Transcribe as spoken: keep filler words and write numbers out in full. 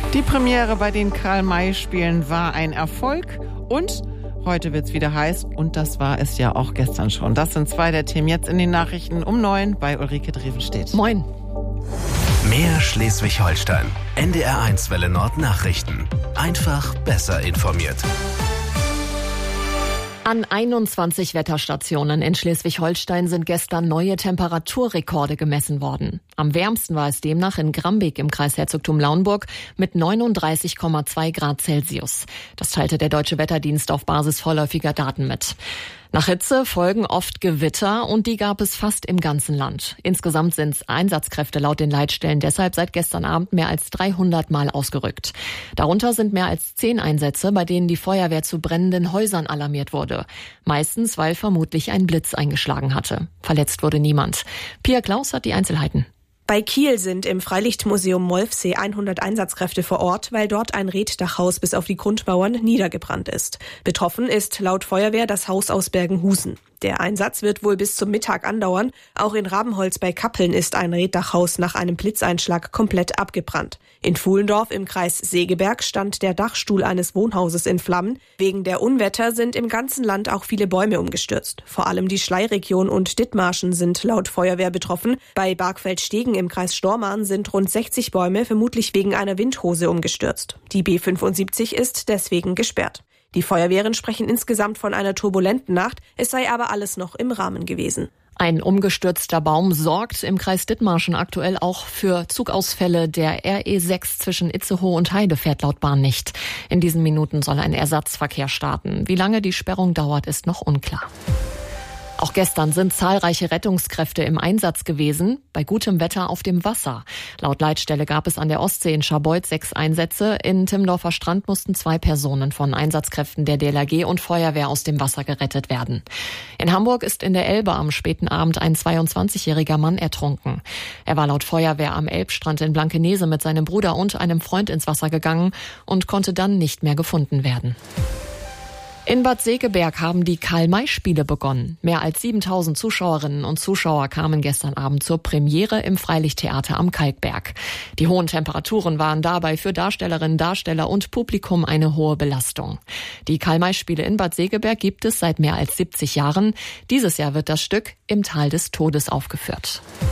Die Premiere bei den Karl-May-Spielen war ein Erfolg und heute wird's wieder heiß und das war es ja auch gestern schon. Das sind zwei der Themen jetzt in den Nachrichten um neun bei Ulrike Drevenstedt. Moin. Mehr Schleswig-Holstein. N D R eins Welle Nord Nachrichten. Einfach besser informiert. An einundzwanzig Wetterstationen in Schleswig-Holstein sind gestern neue Temperaturrekorde gemessen worden. Am wärmsten war es demnach in Grambeck im Kreis Herzogtum Lauenburg mit neununddreißig Komma zwei Grad Celsius. Das teilte der Deutsche Wetterdienst auf Basis vorläufiger Daten mit. Nach Hitze folgen oft Gewitter und die gab es fast im ganzen Land. Insgesamt sind Einsatzkräfte laut den Leitstellen deshalb seit gestern Abend mehr als dreihundert Mal ausgerückt. Darunter sind mehr als zehn Einsätze, bei denen die Feuerwehr zu brennenden Häusern alarmiert wurde. Meistens, weil vermutlich ein Blitz eingeschlagen hatte. Verletzt wurde niemand. Pia Klaus hat die Einzelheiten. Bei Kiel sind im Freilichtmuseum Molfsee hundert Einsatzkräfte vor Ort, weil dort ein Reetdachhaus bis auf die Grundmauern niedergebrannt ist. Betroffen ist laut Feuerwehr das Haus aus Bergenhusen. Der Einsatz wird wohl bis zum Mittag andauern. Auch in Rabenholz bei Kappeln ist ein Reetdachhaus nach einem Blitzeinschlag komplett abgebrannt. In Fuhlendorf im Kreis Segeberg stand der Dachstuhl eines Wohnhauses in Flammen. Wegen der Unwetter sind im ganzen Land auch viele Bäume umgestürzt. Vor allem die Schlei-Region und Dithmarschen sind laut Feuerwehr betroffen. Bei Bargfeld-Stegen im Kreis Stormarn sind rund sechzig Bäume vermutlich wegen einer Windhose umgestürzt. Die B fünfundsiebzig ist deswegen gesperrt. Die Feuerwehren sprechen insgesamt von einer turbulenten Nacht. Es sei aber alles noch im Rahmen gewesen. Ein umgestürzter Baum sorgt im Kreis Dithmarschen aktuell auch für Zugausfälle. Der R E sechs zwischen Itzehoe und Heide fährt laut Bahn nicht. In diesen Minuten soll ein Ersatzverkehr starten. Wie lange die Sperrung dauert, ist noch unklar. Auch gestern sind zahlreiche Rettungskräfte im Einsatz gewesen, bei gutem Wetter auf dem Wasser. Laut Leitstelle gab es an der Ostsee in Scharbeutz sechs Einsätze. In Timmendorfer Strand mussten zwei Personen von Einsatzkräften der D L R G und Feuerwehr aus dem Wasser gerettet werden. In Hamburg ist in der Elbe am späten Abend ein zweiundzwanzigjähriger Mann ertrunken. Er war laut Feuerwehr am Elbstrand in Blankenese mit seinem Bruder und einem Freund ins Wasser gegangen und konnte dann nicht mehr gefunden werden. In Bad Segeberg haben die Karl-May-Spiele begonnen. Mehr als siebentausend Zuschauerinnen und Zuschauer kamen gestern Abend zur Premiere im Freilichttheater am Kalkberg. Die hohen Temperaturen waren dabei für Darstellerinnen, Darsteller und Publikum eine hohe Belastung. Die Karl-May-Spiele in Bad Segeberg gibt es seit mehr als siebzig Jahren. Dieses Jahr wird das Stück Im Tal des Todes aufgeführt.